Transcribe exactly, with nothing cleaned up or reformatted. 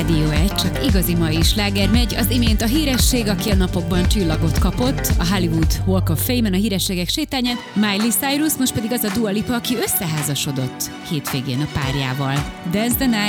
Rádió egy, csak igazi mai sláger megy. Az imént a híresség, aki a napokban csillagot kapott, a Hollywood Walk of Fame-en, a hírességek sétányán, Miley Cyrus, most pedig az a Dua Lipa, aki összeházasodott hétvégén a párjával. Dance the Night.